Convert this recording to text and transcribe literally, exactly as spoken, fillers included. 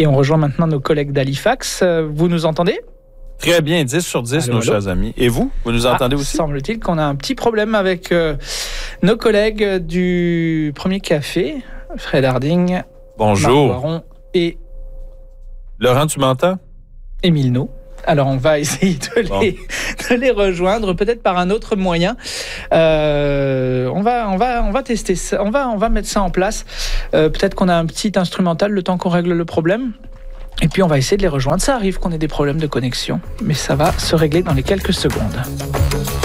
Et on rejoint maintenant nos collègues d'Halifax. Vous nous entendez ? Très bien, dix sur dix, allô, nos allô. chers amis. Et vous, vous nous entendez ah, aussi? Semble-t-il qu'on a un petit problème avec euh, nos collègues du Premier Café, Fred Harding, Bonjour. Marc Boiron et Laurent, tu m'entends? Émile No. Alors, on va essayer de, Bon. les, de les rejoindre, peut-être par un autre moyen. Euh, on va, on va, on va tester ça. On va, on va mettre ça en place. Euh, peut-être qu'on a un petit instrumental le temps qu'on règle le problème. Et puis, on va essayer de les rejoindre. Ça arrive qu'on ait des problèmes de connexion, mais ça va se régler dans les quelques secondes.